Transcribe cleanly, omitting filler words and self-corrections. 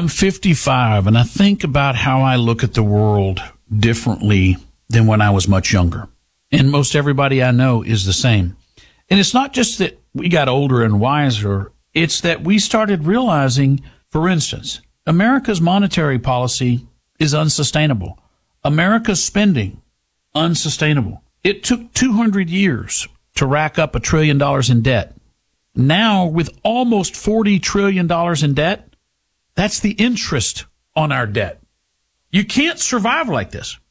I'm 55, and I think about how I look at the world differently than when I was much younger. And most everybody I know is the same. And it's not just that we got older and wiser. It's that we started realizing, for instance, America's monetary policy is unsustainable. America's spending, unsustainable. It took 200 years to rack up $1 trillion in debt. Now, with almost $40 trillion in debt, that's the interest on our debt. You can't survive like this.